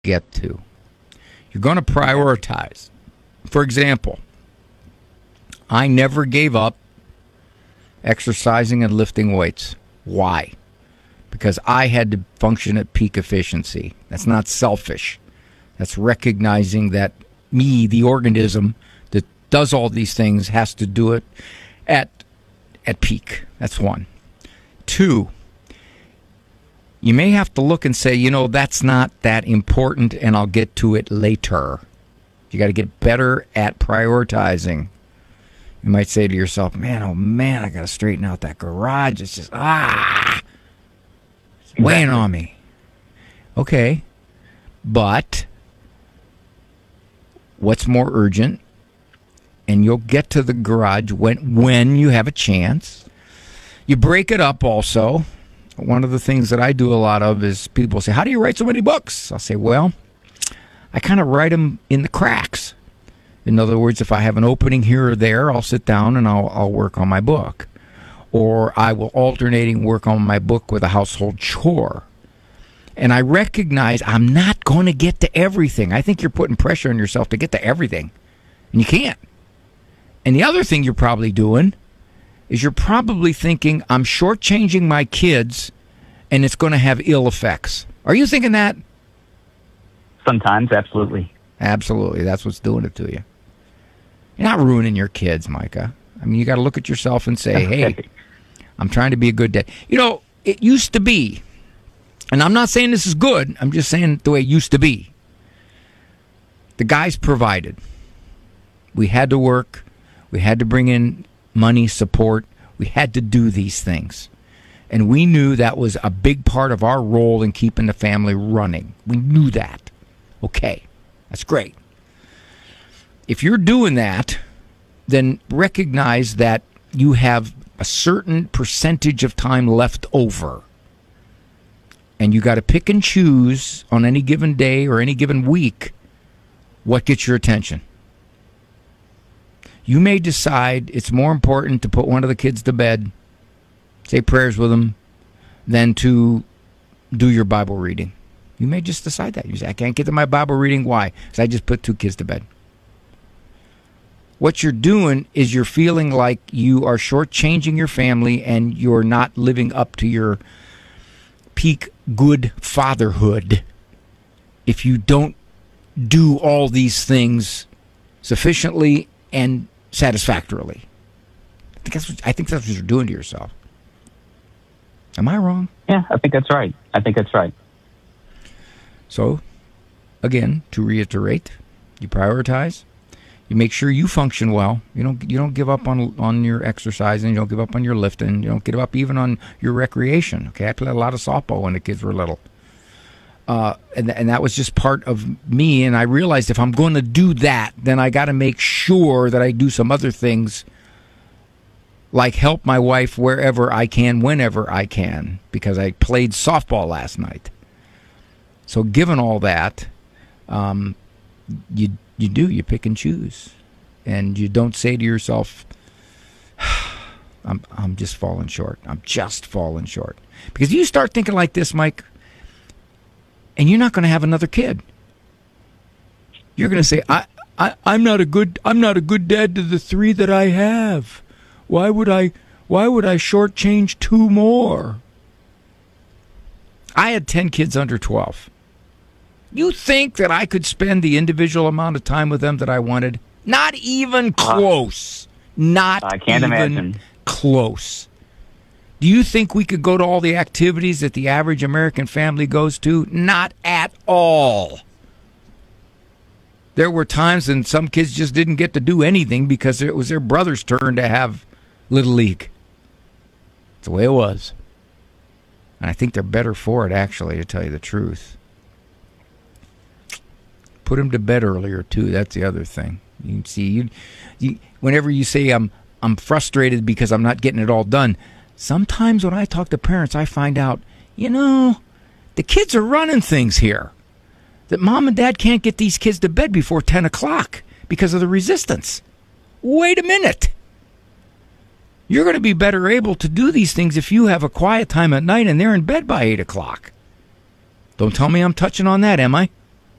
get to. You're going to prioritize. For example, I never gave up exercising and lifting weights. Why? Because I had to function at peak efficiency. That's not selfish. That's recognizing that me, the organism that does all these things, has to do it at peak. That's one. Two, you may have to look and say, that's not that important and I'll get to it later. You got to get better at prioritizing. You might say to yourself, man, I got to straighten out that garage. It's just, it's weighing on me. Okay, but what's more urgent? And you'll get to the garage when you have a chance. You break it up also. One of the things that I do a lot of is people say, how do you write so many books? I'll say, well, I kind of write them in the cracks. In other words, if I have an opening here or there, I'll sit down and I'll work on my book. Or I will alternating work on my book with a household chore. And I recognize I'm not going to get to everything. I think you're putting pressure on yourself to get to everything. And you can't. And the other thing you're probably doing is you're probably thinking, I'm shortchanging my kids and it's going to have ill effects. Are you thinking that? Sometimes, absolutely. Absolutely. That's what's doing it to you. You're not ruining your kids, Micah. I mean, you got to look at yourself and say, hey, I'm trying to be a good dad. It used to be, and I'm not saying this is good, I'm just saying the way it used to be. The guys provided. We had to work. We had to bring in money, support. We had to do these things. And we knew that was a big part of our role in keeping the family running. We knew that. Okay, that's great. If you're doing that, then recognize that you have a certain percentage of time left over. And you got to pick and choose on any given day or any given week what gets your attention. You may decide it's more important to put one of the kids to bed, say prayers with them, than to do your Bible reading. You may just decide that. You say, I can't get to my Bible reading. Why? Because I just put 2 kids to bed. What you're doing is you're feeling like you are shortchanging your family and you're not living up to your peak good fatherhood if you don't do all these things sufficiently and satisfactorily. I think that's what you're doing to yourself. Am I wrong? Yeah, I think that's right. So, again, to reiterate, you prioritize. You make sure you function well. You don't give up on your exercising. You don't give up on your lifting. You don't give up even on your recreation. Okay, I played a lot of softball when the kids were little. And that was just part of me, and I realized if I'm going to do that, then I got to make sure that I do some other things, like help my wife wherever I can, whenever I can, because I played softball last night. So given all that, you pick and choose, and you don't say to yourself, I'm just falling short. I'm just falling short. Because you start thinking like this, Mike, and you're not going to have another kid. You're going to say, I'm not a good dad to the 3 that I have. Why would I shortchange 2 more? I had 10 kids under 12. You think that I could spend the individual amount of time with them that I wanted? Not even close. I can't imagine. Close. Do you think we could go to all the activities that the average American family goes to? Not at all. There were times when some kids just didn't get to do anything because it was their brother's turn to have Little League. That's the way it was. And I think they're better for it, actually, to tell you the truth. Put them to bed earlier, too. That's the other thing. You can see, whenever you say I'm frustrated because I'm not getting it all done, sometimes when I talk to parents, I find out, the kids are running things here. That mom and dad can't get these kids to bed before 10 o'clock because of the resistance. Wait a minute. You're going to be better able to do these things if you have a quiet time at night and they're in bed by 8 o'clock. Don't tell me I'm touching on that, am I?